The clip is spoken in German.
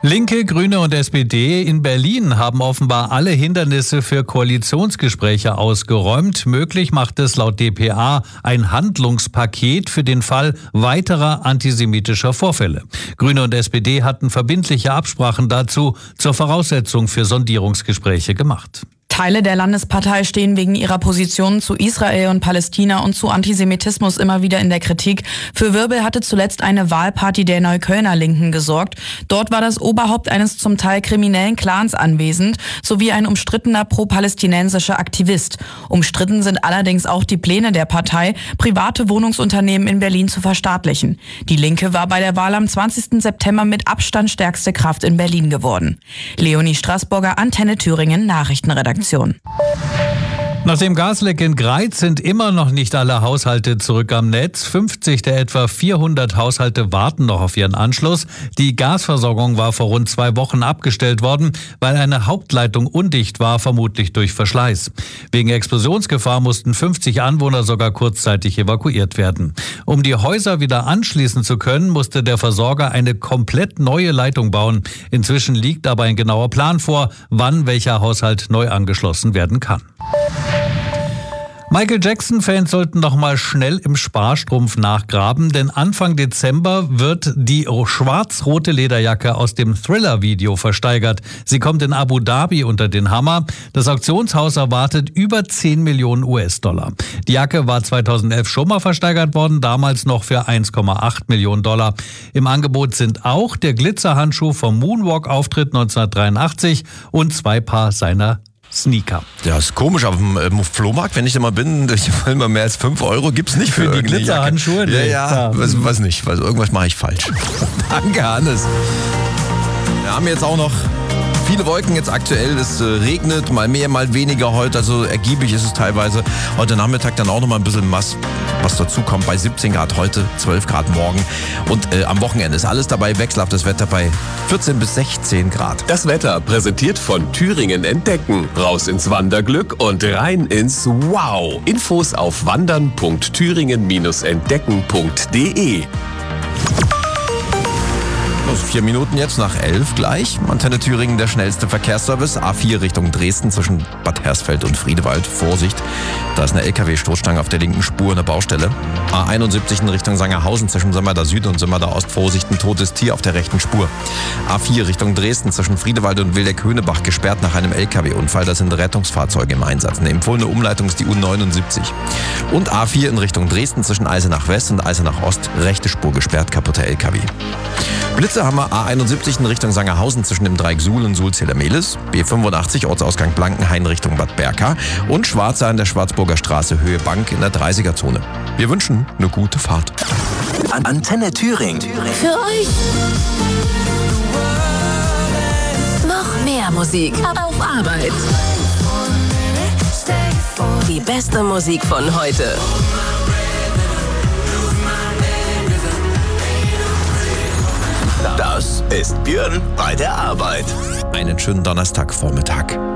Linke, Grüne und SPD in Berlin haben offenbar alle Hindernisse für Koalitionsgespräche ausgeräumt. Möglich macht es laut dpa ein Handlungspaket für den Fall weiterer antisemitischer Vorfälle. Grüne und SPD hatten verbindliche Absprachen dazu zur Voraussetzung für Sondierungsgespräche gemacht. Teile der Landespartei stehen wegen ihrer Positionen zu Israel und Palästina und zu Antisemitismus immer wieder in der Kritik. Für Wirbel hatte zuletzt eine Wahlparty der Neuköllner Linken gesorgt. Dort war das Oberhaupt eines zum Teil kriminellen Clans anwesend, sowie ein umstrittener pro-palästinensischer Aktivist. Umstritten sind allerdings auch die Pläne der Partei, private Wohnungsunternehmen in Berlin zu verstaatlichen. Die Linke war bei der Wahl am 20. September mit Abstand stärkste Kraft in Berlin geworden. Leonie Straßburger, Antenne Thüringen, Nachrichtenredaktion. Nach dem Gasleck in Greiz sind immer noch nicht alle Haushalte zurück am Netz. 50 der etwa 400 Haushalte warten noch auf ihren Anschluss. Die Gasversorgung war vor rund 2 Wochen abgestellt worden, weil eine Hauptleitung undicht war, vermutlich durch Verschleiß. Wegen Explosionsgefahr mussten 50 Anwohner sogar kurzzeitig evakuiert werden. Um die Häuser wieder anschließen zu können, musste der Versorger eine komplett neue Leitung bauen. Inzwischen liegt aber ein genauer Plan vor, wann welcher Haushalt neu angeschlossen werden kann. Michael Jackson-Fans sollten noch mal schnell im Sparstrumpf nachgraben, denn Anfang Dezember wird die schwarz-rote Lederjacke aus dem Thriller-Video versteigert. Sie kommt in Abu Dhabi unter den Hammer. Das Auktionshaus erwartet über 10 Millionen US-Dollar. Die Jacke war 2011 schon mal versteigert worden, damals noch für 1,8 Millionen Dollar. Im Angebot sind auch der Glitzerhandschuh vom Moonwalk-Auftritt 1983 und 2 Paar seiner Sneaker. Ja, ist komisch, auf dem Flohmarkt, wenn ich da mal bin, ich will mal mehr als 5 Euro, gibt's nicht für die Glitzerhandschuhe? Ja, was nicht, irgendwas mache ich falsch. Danke, Hannes. Wir haben jetzt auch noch viele Wolken jetzt aktuell, es regnet, mal mehr, mal weniger heute, also ergiebig ist es teilweise. Heute Nachmittag dann auch noch mal ein bisschen was dazu kommt, bei 17 Grad heute, 12 Grad morgen und am Wochenende ist alles dabei, wechselhaftes Wetter bei 14 bis 16 Grad. Das Wetter präsentiert von Thüringen Entdecken. Raus ins Wanderglück und rein ins Wow. Infos auf wandern.thüringen-entdecken.de. 4 Minuten jetzt nach 11 gleich. Antenne Thüringen, der schnellste Verkehrsservice. A4 Richtung Dresden zwischen Bad Hersfeld und Friedewald. Vorsicht, da ist eine LKW-Stoßstange auf der linken Spur, eine Baustelle. A71 in Richtung Sangerhausen zwischen Sömmerda Süd und Sömmerda Ost. Vorsicht, ein totes Tier auf der rechten Spur. A4 Richtung Dresden zwischen Friedewald und Wildeck-Höhnebach gesperrt nach einem LKW-Unfall. Da sind Rettungsfahrzeuge im Einsatz. Eine empfohlene Umleitung ist die U79. Und A4 in Richtung Dresden zwischen Eisenach West und Eisenach Ost. Rechte Spur gesperrt, kaputter LKW. Blitze haben wir A71 in Richtung Sangerhausen zwischen dem Dreieck Suhl und Suhl-Zillemelis, B85 Ortsausgang Blankenhain Richtung Bad Berka und Schwarze an der Schwarzburger Straße Höhe Bank in der 30er-Zone. Wir wünschen eine gute Fahrt. Antenne Thüringen. Für euch noch mehr Musik auf Arbeit. Die beste Musik von heute. Das ist Björn bei der Arbeit. Einen schönen Donnerstagvormittag.